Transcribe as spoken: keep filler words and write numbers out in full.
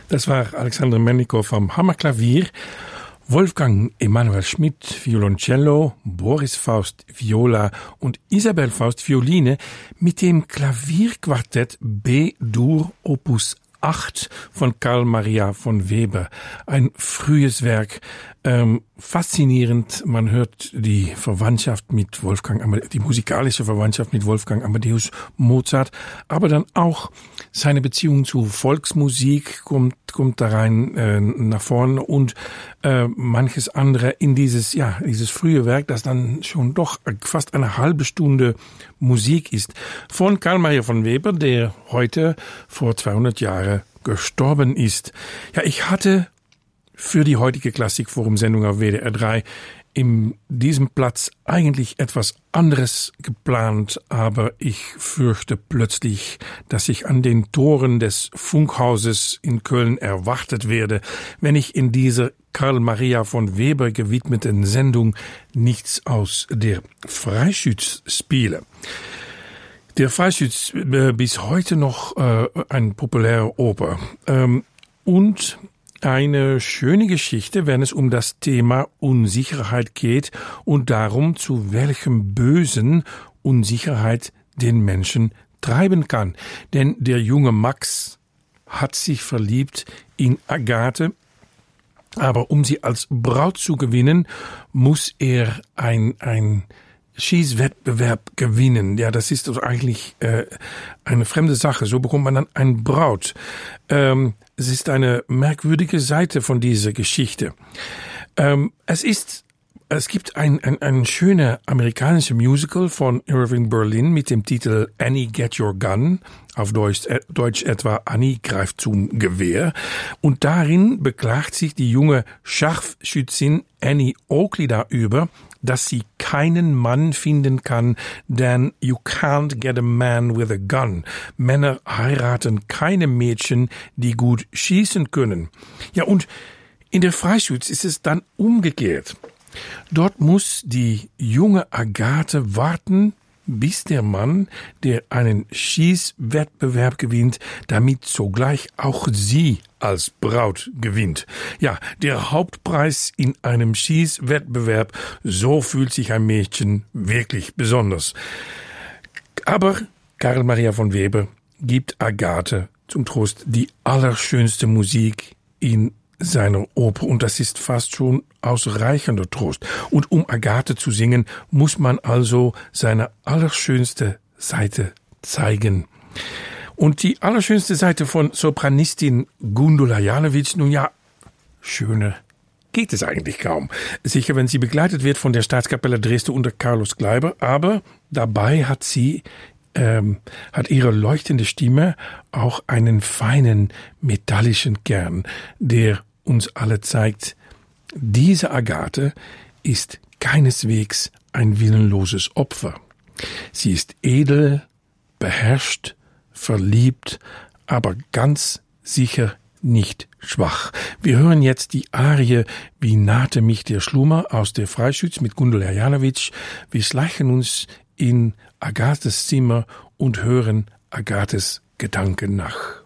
Das war Alexander Melnikow am Hammerklavier, Wolfgang Emanuel Schmidt Violoncello, Boris Faust Viola und Isabel Faust Violine mit dem Klavierquartett B-Dur Opus acht von Carl Maria von Weber. Ein frühes Werk, ähm, faszinierend. Man hört die Verwandtschaft mit Wolfgang, die musikalische Verwandtschaft mit Wolfgang Amadeus Mozart, aber dann auch seine Beziehung zu Volksmusik kommt, kommt da rein äh, nach vorne und äh, manches andere in dieses, ja, dieses frühe Werk, das dann schon doch fast eine halbe Stunde Musik ist. Von Carl Maria von Weber, der heute vor zweihundert Jahren gestorben ist. Ja, ich hatte für die heutige Klassikforum-Sendung auf W D R drei in diesem Platz eigentlich etwas anderes geplant, aber ich fürchte plötzlich, dass ich an den Toren des Funkhauses in Köln erwartet werde, wenn ich in dieser Carl Maria von Weber gewidmeten Sendung nichts aus der Freischütz spiele. Der Freischütz äh, bis heute noch äh, ein populäre Oper. Ähm, und eine schöne Geschichte, wenn es um das Thema Unsicherheit geht und darum, zu welchem Bösen Unsicherheit den Menschen treiben kann. Denn der junge Max hat sich verliebt in Agathe, aber um sie als Braut zu gewinnen, muss er ein, ein Schießwettbewerb gewinnen. Ja, das ist also eigentlich äh, eine fremde Sache. So bekommt man dann ein Braut. Ähm, es ist eine merkwürdige Seite von dieser Geschichte. Ähm, es ist, es gibt ein, ein, ein schöner amerikanischer Musical von Irving Berlin mit dem Titel Annie Get Your Gun. Auf Deutsch, äh, Deutsch etwa Annie greift zum Gewehr. Und darin beklagt sich die junge Scharfschützin Annie Oakley darüber, dass sie keinen Mann finden kann, denn you can't get a man with a gun. Männer heiraten keine Mädchen, die gut schießen können. Ja, und in der Freischütz ist es dann umgekehrt. Dort muss die junge Agathe warten, bis der Mann, der einen Schießwettbewerb gewinnt, damit sogleich auch sie als Braut gewinnt. Ja, der Hauptpreis in einem Schießwettbewerb, so fühlt sich ein Mädchen wirklich besonders. Aber Carl Maria von Weber gibt Agathe zum Trost die allerschönste Musik in seiner Oper, und das ist fast schon ausreichender Trost. Und um Agathe zu singen, muss man also seine allerschönste Seite zeigen. Und die allerschönste Seite von Sopranistin Gundula Janowitsch, nun ja, schöner geht es eigentlich kaum. Sicher, wenn sie begleitet wird von der Staatskapelle Dresden unter Carlos Kleiber, aber dabei hat sie Ähm, hat ihre leuchtende Stimme auch einen feinen metallischen Kern, der uns alle zeigt, diese Agathe ist keineswegs ein willenloses Opfer. Sie ist edel, beherrscht, verliebt, aber ganz sicher nicht schwach. Wir hören jetzt die Arie Wie nahte mich der Schlummer aus der Freischütz mit Gundula Janowitsch. Wir schleichen uns in Agathes Zimmer und hören Agathes Gedanken nach.